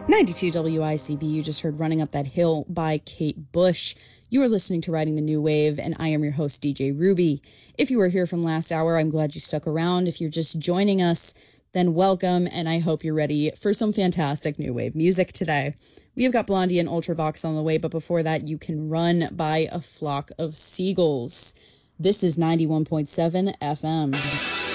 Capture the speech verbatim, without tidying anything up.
ninety-two W I C B, you just heard Running Up That Hill by Kate Bush. You are listening to Riding the New Wave, and I am your host, D J Ruby. If you were here from last hour, I'm glad you stuck around. If you're just joining us, then welcome, and I hope you're ready for some fantastic new wave music today. We have got Blondie and Ultravox on the way, but before that, You Can Run by A Flock of Seagulls. This is ninety-one point seven F M.